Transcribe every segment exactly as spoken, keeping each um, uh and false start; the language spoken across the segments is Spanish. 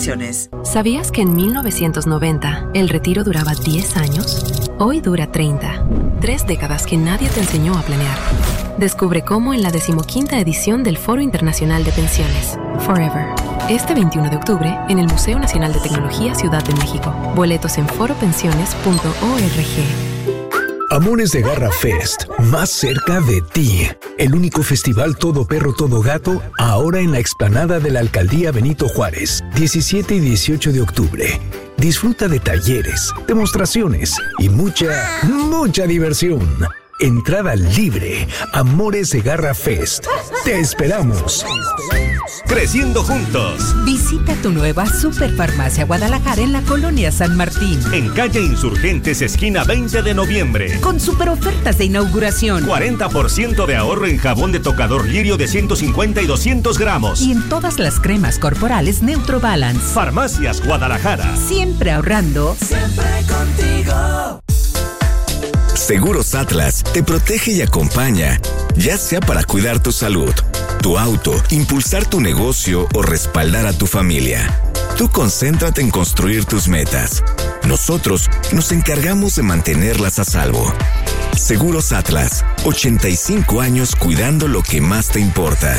restricciones. ¿Sabías que en mil novecientos noventa el retiro duraba diez años? Hoy dura treinta. Tres décadas que nadie te enseñó a planear. Descubre cómo en la decimoquinta edición del Foro Internacional de Pensiones, Forever. Este veintiuno de octubre en el Museo Nacional de Tecnología Ciudad de México. Boletos en foro pensiones punto org. Amores de Garra Fest, más cerca de ti. El único festival todo perro, todo gato, ahora en la explanada de la Alcaldía Benito Juárez, diecisiete y dieciocho de octubre. Disfruta de talleres, demostraciones y mucha, mucha diversión. Entrada libre. Amores de Garra Fest. Te esperamos. Creciendo juntos. Visita tu nueva Superfarmacia Guadalajara en la Colonia San Martín. En calle Insurgentes, esquina veinte de noviembre. Con super ofertas de inauguración. cuarenta por ciento de ahorro en jabón de tocador Lirio de ciento cincuenta y doscientos gramos. Y en todas las cremas corporales Neutro Balance. Farmacias Guadalajara. Siempre ahorrando. Siempre contigo. Seguros Atlas te protege y acompaña, ya sea para cuidar tu salud, tu auto, impulsar tu negocio o respaldar a tu familia. Tú concéntrate en construir tus metas. Nosotros nos encargamos de mantenerlas a salvo. Seguros Atlas, ochenta y cinco años cuidando lo que más te importa.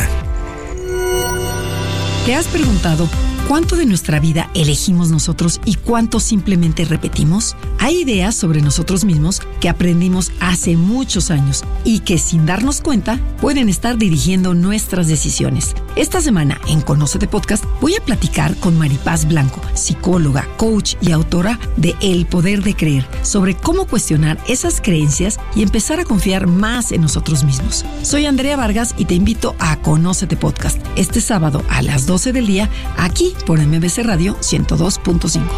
¿Te has preguntado cuánto de nuestra vida elegimos nosotros y cuánto simplemente repetimos? Hay ideas sobre nosotros mismos que aprendimos hace muchos años y que sin darnos cuenta pueden estar dirigiendo nuestras decisiones. Esta semana en Conócete Podcast voy a platicar con Maripaz Blanco, psicóloga, coach y autora de El Poder de Creer, sobre cómo cuestionar esas creencias y empezar a confiar más en nosotros mismos. Soy Andrea Vargas y te invito a Conócete Podcast este sábado a las doce del día aquí por M B C Radio ciento dos punto cinco.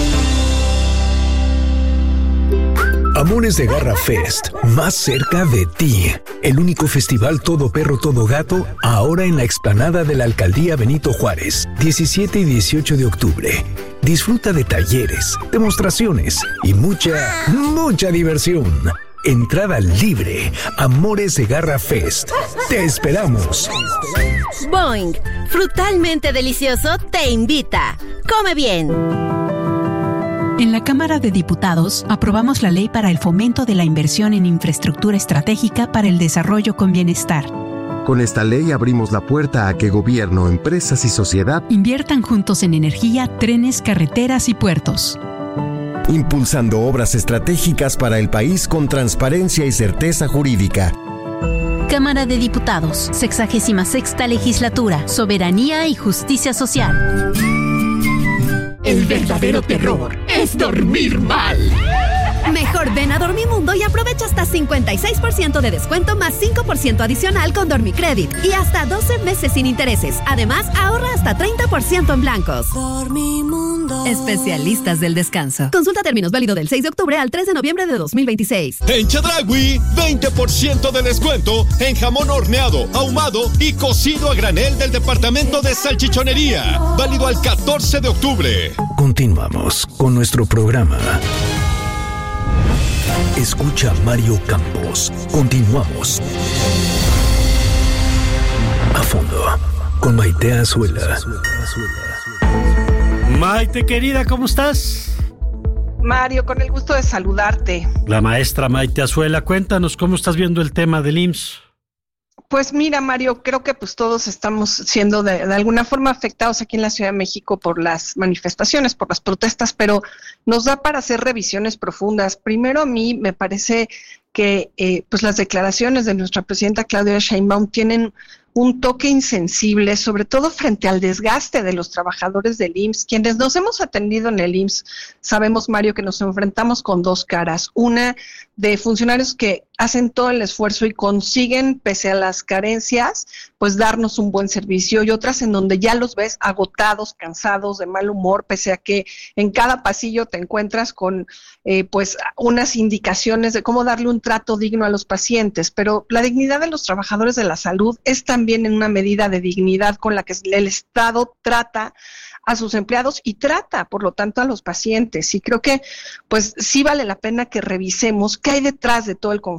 Amores de Garra Fest, más cerca de ti. El único festival todo perro, todo gato, ahora en la explanada de la Alcaldía Benito Juárez, diecisiete y dieciocho de octubre. Disfruta de talleres, demostraciones y mucha, mucha diversión. Entrada libre. Amores de Garra Fest. Te esperamos. Boing, frutalmente delicioso, te invita. Come bien. En la Cámara de Diputados aprobamos la ley para el fomento de la inversión en infraestructura estratégica para el desarrollo con bienestar. Con esta ley abrimos la puerta a que gobierno, empresas y sociedad inviertan juntos en energía, trenes, carreteras y puertos. Impulsando obras estratégicas para el país con transparencia y certeza jurídica. Cámara de Diputados, sexagésima sexta legislatura, soberanía y justicia social. El verdadero terror es dormir mal. Mejor ven a Dormimundo y aprovecha hasta cincuenta y seis por ciento de descuento más cinco por ciento adicional con Dormicredit y hasta doce meses sin intereses. Además, ahorra hasta treinta por ciento en blancos. Dormimundo. Especialistas del descanso. Consulta términos válido del seis de octubre al tres de noviembre de dos mil veintiséis. En Chedraui, veinte por ciento de descuento en jamón horneado, ahumado y cocido a granel del departamento de salchichonería. Válido al catorce de octubre. Continuamos con nuestro programa. Escucha Mario Campos. Continuamos. A fondo con Maite Azuela. Maite, querida, ¿cómo estás? Mario, con el gusto de saludarte. La maestra Maite Azuela, cuéntanos cómo estás viendo el tema del I M S S. Pues mira, Mario, creo que pues todos estamos siendo de, de alguna forma afectados aquí en la Ciudad de México por las manifestaciones, por las protestas, pero nos da para hacer revisiones profundas. Primero, a mí me parece que eh, pues las declaraciones de nuestra presidenta Claudia Sheinbaum tienen un toque insensible, sobre todo frente al desgaste de los trabajadores del I M S S. Quienes nos hemos atendido en el I M S S, sabemos, Mario, que nos enfrentamos con dos caras. Una de funcionarios que hacen todo el esfuerzo y consiguen, pese a las carencias, pues darnos un buen servicio, y otras en donde ya los ves agotados, cansados, de mal humor, pese a que en cada pasillo te encuentras con eh, pues unas indicaciones de cómo darle un trato digno a los pacientes. Pero la dignidad de los trabajadores de la salud es también en una medida de dignidad con la que el Estado trata a sus empleados y trata, por lo tanto, a los pacientes. Y creo que pues sí vale la pena que revisemos qué hay detrás de todo el conflicto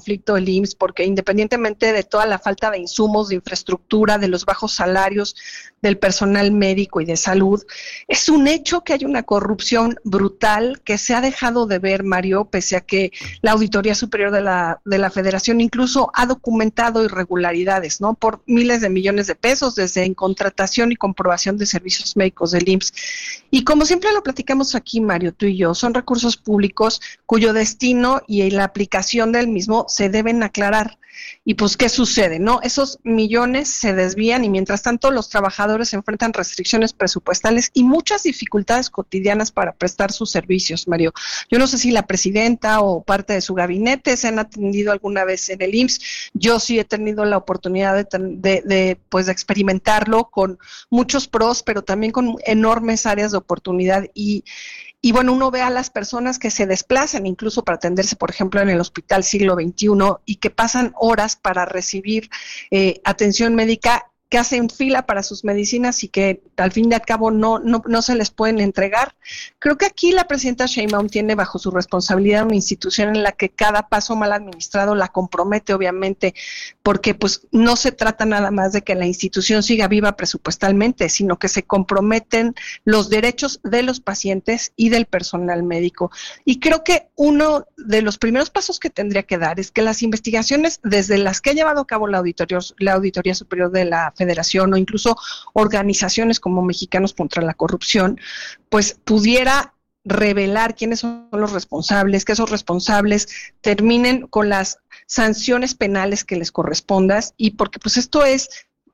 conflicto el I M S S, porque independientemente de toda la falta de insumos, de infraestructura, de los bajos salarios del personal médico y de salud, es un hecho que hay una corrupción brutal que se ha dejado de ver, Mario, pese a que la Auditoría Superior de la, de la Federación incluso ha documentado irregularidades, ¿no? Por miles de millones de pesos, desde en contratación y comprobación de servicios médicos del I M S S. Y como siempre lo platicamos aquí, Mario, tú y yo, son recursos públicos cuyo destino y la aplicación del mismo se deben aclarar. Y pues, ¿qué sucede? No, esos millones se desvían y mientras tanto los trabajadores enfrentan restricciones presupuestales y muchas dificultades cotidianas para prestar sus servicios, Mario. Yo no sé si la presidenta o parte de su gabinete se han atendido alguna vez en el I M S S. Yo sí he tenido la oportunidad de, de, de, pues, de experimentarlo con muchos pros, pero también con enormes áreas de oportunidad y Y bueno, uno ve a las personas que se desplazan incluso para atenderse, por ejemplo, en el Hospital Siglo veintiuno y que pasan horas para recibir eh, atención médica, que hacen fila para sus medicinas y que al fin y al cabo no, no, no se les pueden entregar. Creo que aquí la presidenta Sheinbaum tiene bajo su responsabilidad una institución en la que cada paso mal administrado la compromete, obviamente, porque pues no se trata nada más de que la institución siga viva presupuestalmente, sino que se comprometen los derechos de los pacientes y del personal médico. Y creo que uno de los primeros pasos que tendría que dar es que las investigaciones, desde las que ha llevado a cabo la Auditoría, la Auditoría Superior de la Federación o incluso organizaciones como Mexicanos contra la Corrupción, pues pudiera revelar quiénes son los responsables, que esos responsables terminen con las sanciones penales que les correspondan y porque pues esto es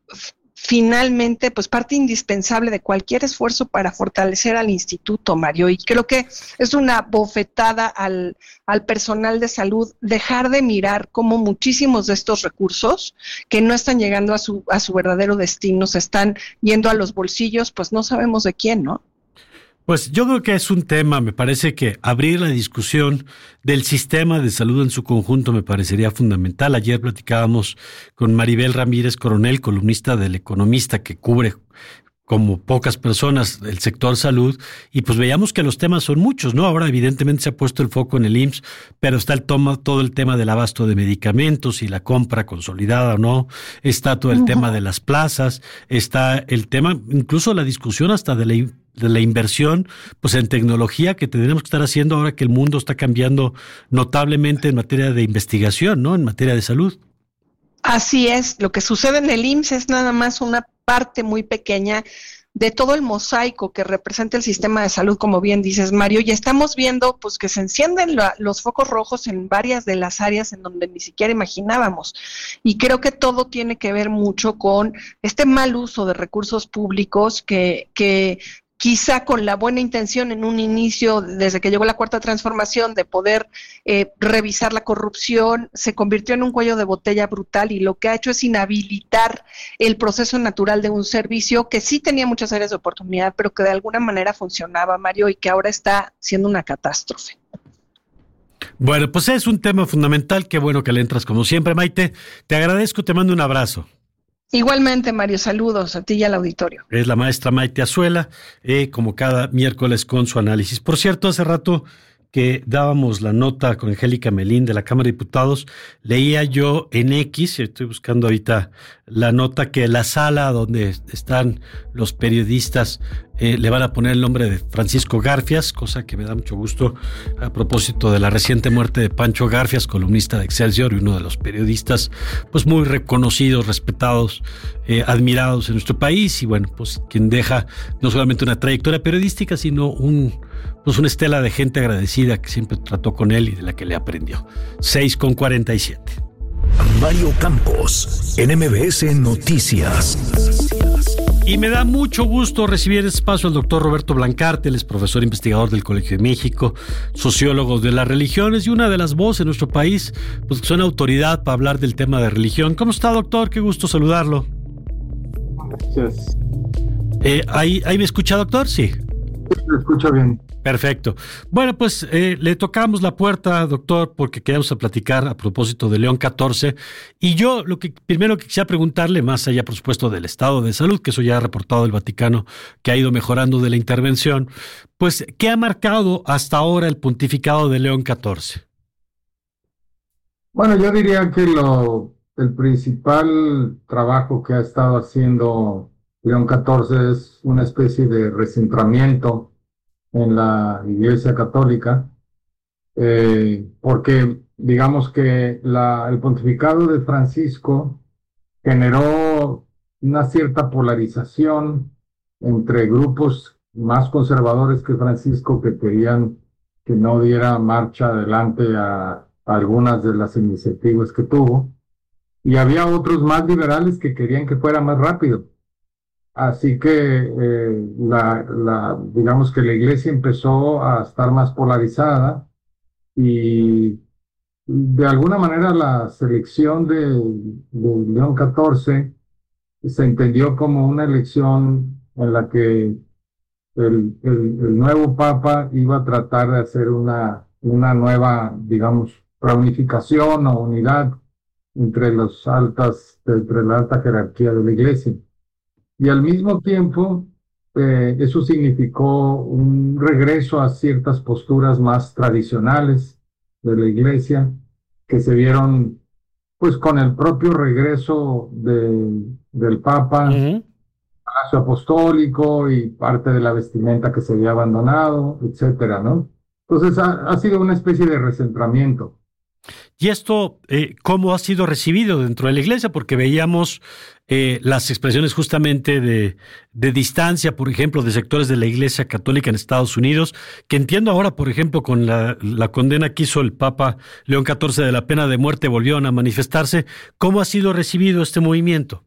finalmente pues parte indispensable de cualquier esfuerzo para fortalecer al instituto, Mario, y creo que es una bofetada al, al personal de salud dejar de mirar cómo muchísimos de estos recursos que no están llegando a su, a su verdadero destino, se están yendo a los bolsillos, pues no sabemos de quién, ¿no? Pues yo creo que es un tema, me parece que abrir la discusión del sistema de salud en su conjunto me parecería fundamental. Ayer platicábamos con Maribel Ramírez Coronel, columnista del Economista, que cubre como pocas personas el sector salud, y pues veíamos que los temas son muchos, ¿no? Ahora evidentemente se ha puesto el foco en el I M S S, pero está el toma, todo el tema del abasto de medicamentos y la compra consolidada o no, está todo el uh-huh. tema de las plazas, está el tema, incluso la discusión hasta de la de la inversión pues en tecnología que tendremos que estar haciendo ahora que el mundo está cambiando notablemente en materia de investigación, ¿no? En materia de salud. Así es, lo que sucede en el I M S S es nada más una parte muy pequeña de todo el mosaico que representa el sistema de salud, como bien dices, Mario, y estamos viendo pues que se encienden la, los focos rojos en varias de las áreas en donde ni siquiera imaginábamos, y creo que todo tiene que ver mucho con este mal uso de recursos públicos que, que quizá con la buena intención en un inicio, desde que llegó la Cuarta Transformación, de poder eh, revisar la corrupción, se convirtió en un cuello de botella brutal y lo que ha hecho es inhabilitar el proceso natural de un servicio que sí tenía muchas áreas de oportunidad, pero que de alguna manera funcionaba, Mario, y que ahora está siendo una catástrofe. Bueno, pues es un tema fundamental, qué bueno que le entras como siempre, Maite. Te agradezco, te mando un abrazo. Igualmente, Mario, saludos a ti y al auditorio. Es la maestra Maite Azuela, eh, como cada miércoles con su análisis. Por cierto, hace rato que dábamos la nota con Angélica Melín de la Cámara de Diputados, leía yo en X, estoy buscando ahorita la nota, que la sala donde están los periodistas eh, le van a poner el nombre de Francisco Garfias, cosa que me da mucho gusto a propósito de la reciente muerte de Pancho Garfias, columnista de Excelsior y uno de los periodistas pues muy reconocidos, respetados, eh, admirados en nuestro país, y bueno, pues quien deja no solamente una trayectoria periodística, sino un pues una estela de gente agradecida que siempre trató con él y de la que le aprendió. seis con cuarenta y siete. Mario Campos, en M B S Noticias. Y me da mucho gusto recibir en este espacio al doctor Roberto Blancarte, él es profesor investigador del Colegio de México, sociólogo de las religiones y una de las voces en nuestro país, pues que son autoridad para hablar del tema de religión. ¿Cómo está, doctor? Qué gusto saludarlo. Gracias. Eh, ¿ahí, ¿Ahí me escucha, doctor? Sí. Sí, lo escucho bien. Perfecto. Bueno, pues eh, le tocamos la puerta, doctor, porque queríamos platicar a propósito de León catorce. Y yo lo que primero que quisiera preguntarle, más allá, por supuesto, del estado de salud, que eso ya ha reportado el Vaticano, que ha ido mejorando de la intervención, pues, ¿qué ha marcado hasta ahora el pontificado de León catorce? Bueno, yo diría que lo, el principal trabajo que ha estado haciendo León catorce es una especie de recentramiento en la Iglesia Católica, eh, porque digamos que la, el pontificado de Francisco generó una cierta polarización entre grupos más conservadores que Francisco, que querían que no diera marcha adelante a algunas de las iniciativas que tuvo, y había otros más liberales que querían que fuera más rápido. Así que eh, la, la, digamos que la iglesia empezó a estar más polarizada, y de alguna manera la selección de, de León catorce se entendió como una elección en la que el, el, el nuevo papa iba a tratar de hacer una, una nueva, digamos, reunificación o unidad entre los altas, entre la alta jerarquía de la iglesia. Y al mismo tiempo, eh, eso significó un regreso a ciertas posturas más tradicionales de la iglesia, que se vieron pues con el propio regreso de, del Papa, uh-huh. Palacio Apostólico y parte de la vestimenta que se había abandonado, etcétera, ¿no? Entonces ha, ha sido una especie de recentramiento. ¿Y esto eh, cómo ha sido recibido dentro de la iglesia? Porque veíamos eh, las expresiones justamente de, de distancia, por ejemplo, de sectores de la Iglesia Católica en Estados Unidos, que entiendo ahora, por ejemplo, con la, la condena que hizo el Papa León catorce de la pena de muerte, volvieron a manifestarse. ¿Cómo ha sido recibido este movimiento?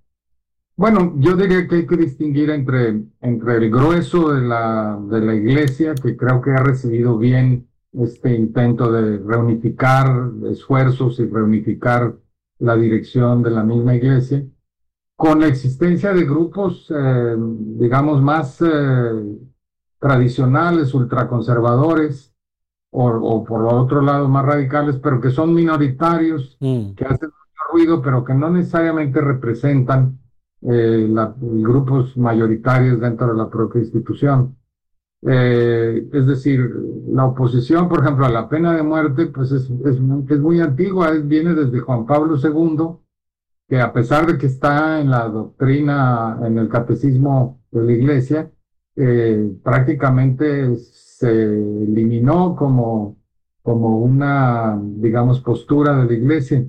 Bueno, yo diría que hay que distinguir entre, entre el grueso de la, de la iglesia, que creo que ha recibido bien este intento de reunificar esfuerzos y reunificar la dirección de la misma iglesia, con la existencia de grupos, eh, digamos, más eh, tradicionales, ultraconservadores, o, o por otro lado más radicales, pero que son minoritarios, mm. que hacen mucho ruido, pero que no necesariamente representan eh, la, grupos mayoritarios dentro de la propia institución. Eh, es decir, la oposición, por ejemplo, a la pena de muerte, pues es, es, es muy antigua, es, viene desde Juan Pablo segundo, que a pesar de que está en la doctrina, en el catecismo de la iglesia, eh, prácticamente se eliminó como, como una, digamos, postura de la iglesia.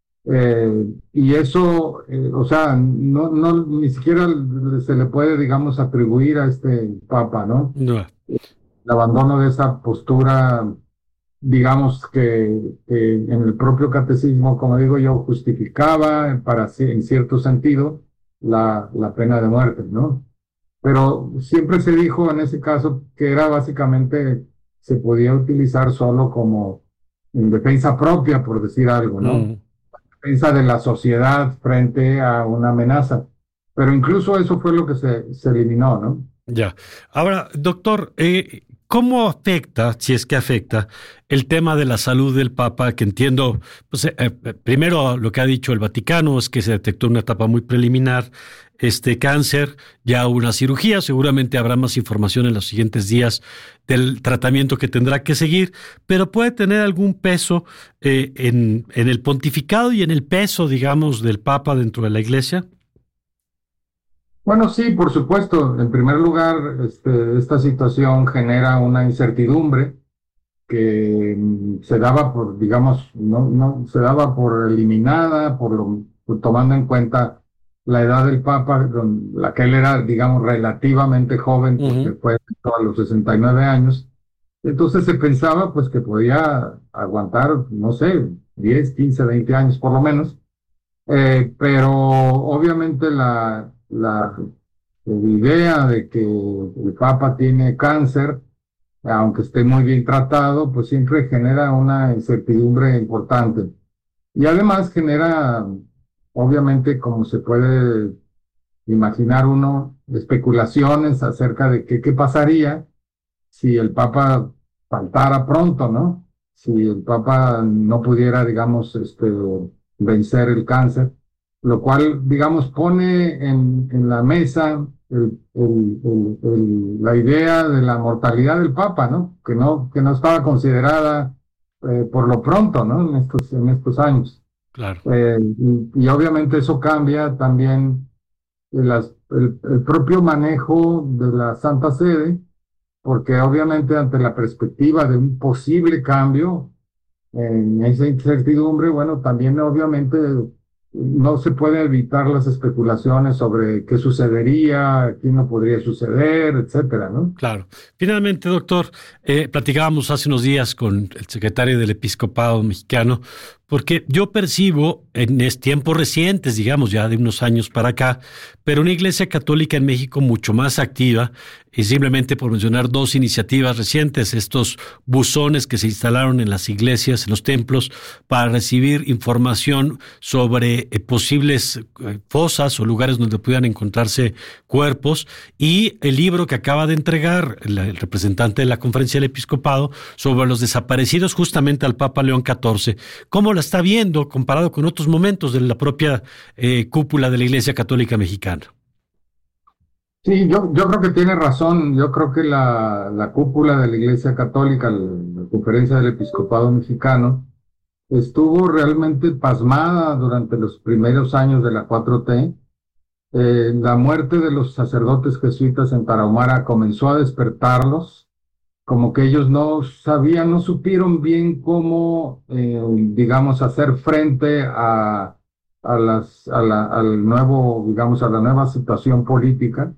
Eh, y eso, eh, o sea, no, no, ni siquiera se le puede, digamos, atribuir a este papa, ¿no? No. El abandono de esa postura, digamos que, que en el propio catecismo, como digo yo, justificaba para, en cierto sentido, la, la pena de muerte, ¿no? Pero siempre se dijo en ese caso que era básicamente, se podía utilizar solo como en defensa propia, por decir algo, ¿no? Mm. Defensa de la sociedad frente a una amenaza. Pero incluso eso fue lo que se, se eliminó, ¿no? Ya. Ahora, doctor, eh, ¿cómo afecta, si es que afecta, el tema de la salud del Papa? Que entiendo, pues, eh, eh, primero lo que ha dicho el Vaticano es que se detectó una etapa muy preliminar, este cáncer, ya una cirugía, seguramente habrá más información en los siguientes días del tratamiento que tendrá que seguir, pero puede tener algún peso eh, en, en el pontificado y en el peso, digamos, del Papa dentro de la Iglesia. Bueno, sí, por supuesto. En primer lugar, este, esta situación genera una incertidumbre que mm, se daba por, digamos, no, no, se daba por eliminada, por, lo, por tomando en cuenta la edad del Papa, con la que él era, digamos, relativamente joven, porque uh-huh. fue a los sesenta y nueve años. Entonces se pensaba, pues, que podía aguantar, no sé, diez, quince, veinte años por lo menos. Eh, pero obviamente la, la, la idea de que el Papa tiene cáncer, aunque esté muy bien tratado, pues siempre genera una incertidumbre importante. Y además genera, obviamente, como se puede imaginar uno, especulaciones acerca de qué, qué pasaría si el Papa faltara pronto, ¿no? Si el Papa no pudiera, digamos, este, vencer el cáncer, lo cual, digamos, pone en, en la mesa el, el, el, el, la idea de la mortalidad del Papa, ¿no? Que no, que no estaba considerada eh, por lo pronto, ¿no? En estos, en estos años. Claro. Eh, y, y obviamente eso cambia también las, el, el propio manejo de la Santa Sede, porque obviamente ante la perspectiva de un posible cambio en esa incertidumbre, bueno, también obviamente no se pueden evitar las especulaciones sobre qué sucedería, qué no podría suceder, etcétera, ¿no? Claro. Finalmente, doctor, eh, platicábamos hace unos días con el secretario del Episcopado Mexicano, porque yo percibo en tiempos recientes, digamos ya de unos años para acá, pero una iglesia católica en México mucho más activa, y simplemente por mencionar dos iniciativas recientes, estos buzones que se instalaron en las iglesias, en los templos, para recibir información sobre eh, posibles eh, fosas o lugares donde pudieran encontrarse cuerpos, y el libro que acaba de entregar el, el representante de la Conferencia del Episcopado sobre los desaparecidos justamente al Papa León catorce. ¿Cómo la está viendo comparado con otros momentos de la propia eh, cúpula de la Iglesia Católica Mexicana? Sí, yo, yo creo que tiene razón. Yo creo que la, la cúpula de la Iglesia Católica, la, la Conferencia del Episcopado Mexicano, estuvo realmente pasmada durante los primeros años de la cuatro T. Eh, la muerte de los sacerdotes jesuitas en Tarahumara comenzó a despertarlos, como que ellos no sabían, no supieron bien cómo, eh, digamos, hacer frente a, a las, a la, al nuevo, digamos, a la nueva situación política.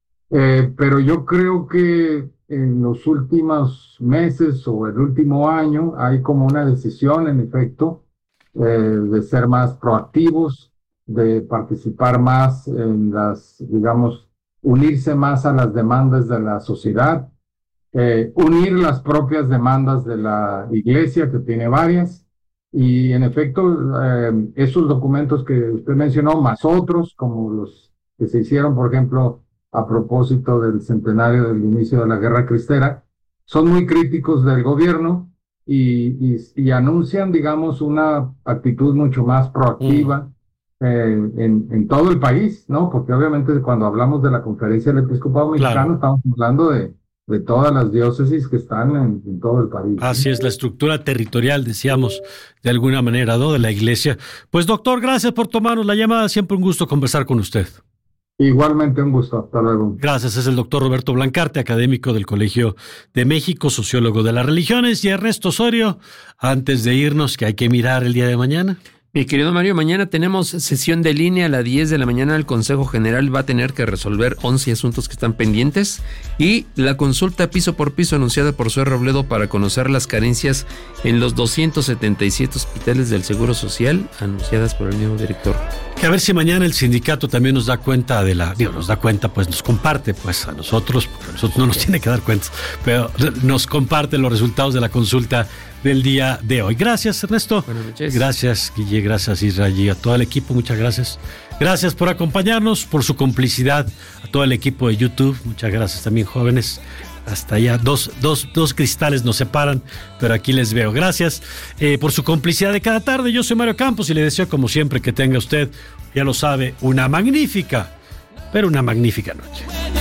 Eh, pero yo creo que en los últimos meses o el último año hay como una decisión, en efecto, eh, de ser más proactivos, de participar más en las, digamos, unirse más a las demandas de la sociedad, eh, unir las propias demandas de la iglesia, que tiene varias, y en efecto, eh, esos documentos que usted mencionó, más otros, como los que se hicieron, por ejemplo, a propósito del centenario del inicio de la Guerra Cristera, son muy críticos del gobierno y, y, y anuncian, digamos, una actitud mucho más proactiva mm. eh, en, en todo el país, ¿no? Porque obviamente cuando hablamos de la Conferencia del Episcopado Mexicano, claro, estamos hablando de, de todas las diócesis que están en, en todo el país. Así es, la estructura territorial, decíamos, de alguna manera, ¿no?, de la iglesia. Pues, doctor, gracias por tomarnos la llamada. Siempre un gusto conversar con usted. Igualmente un gusto, hasta luego. Gracias, es el doctor Roberto Blancarte, académico del Colegio de México, sociólogo de las religiones, y Ernesto Osorio, antes de irnos, que hay que mirar el día de mañana. Mi querido Mario, mañana tenemos sesión de línea a las diez de la mañana. El Consejo General va a tener que resolver once asuntos que están pendientes y la consulta piso por piso anunciada por Zoe Robledo para conocer las carencias en los doscientos setenta y siete hospitales del Seguro Social anunciadas por el nuevo director. Que a ver si mañana el sindicato también nos da cuenta de la, digo, nos da cuenta, pues nos comparte pues a nosotros, porque a nosotros no nos tiene que dar cuentas, pero nos comparte los resultados de la consulta del día de hoy. Gracias, Ernesto. Buenas noches. Gracias, Guille, gracias, Israel, y a todo el equipo, muchas gracias. Gracias por acompañarnos, por su complicidad, a todo el equipo de YouTube, muchas gracias también, jóvenes. Hasta allá, dos, dos, dos cristales nos separan, pero aquí les veo. Gracias eh, por su complicidad de cada tarde. Yo soy Mario Campos y le deseo, como siempre, que tenga usted, ya lo sabe, una magnífica, pero una magnífica noche.